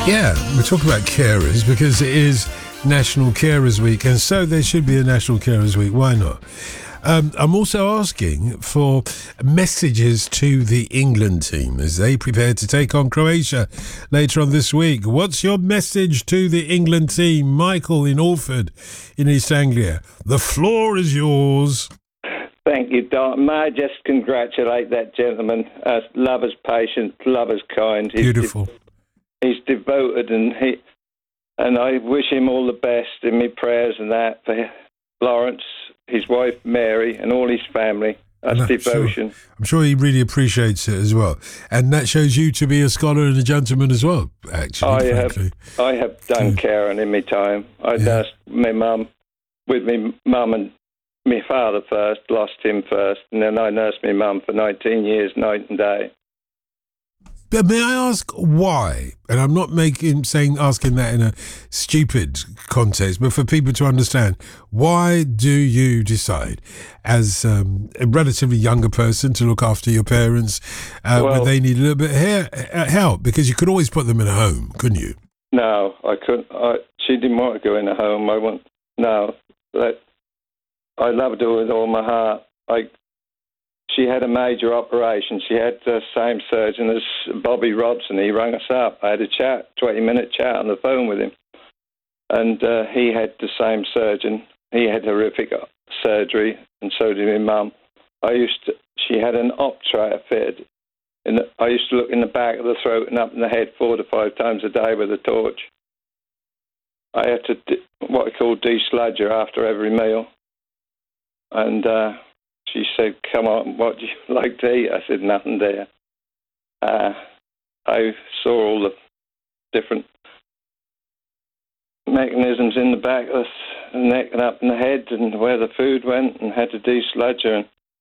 Yeah, we're talking about carers because it is National Carers Week, and so there should be a National Carers Week. Why not? I'm also asking for messages to the England team as they prepare to take on Croatia later on this week. What's your message to the England team? Michael in Alford in East Anglia. The floor is yours. Thank you, Don. May I just congratulate that gentleman. Love is patient, love is kind. Beautiful. He's devoted, and I wish him all the best in my prayers and that for Lawrence, his wife Mary, and all his family. That's devotion. Sure. I'm sure he really appreciates it as well, and that shows you to be a scholar and a gentleman as well. Actually, I have done caring in my time. I nursed my mum with my mum and my father first, lost him first, and then I nursed my mum for 19 years, night and day. But may I ask why? And I'm not asking that in a stupid context, but for people to understand, why do you decide, as a relatively younger person, to look after your parents when they need a little bit of help? Because you could always put them in a home, couldn't you? No, I couldn't. She didn't want to go in a home. I loved her with all my heart. She had a major operation. She had the same surgeon as Bobby Robson. He rang us up. I had a 20-minute chat on the phone with him. And he had the same surgeon. He had horrific surgery, and so did my mum. She had an op tray fitted. I used to look in the back of the throat and up in the head 4 to 5 times a day with a torch. I had to what I call desludge her after every meal. And she said, "Come on, what do you like to eat?" I said, "Nothing, dear." I saw all the different mechanisms in the back of the neck and up in the head and where the food went, and had to desludge her. And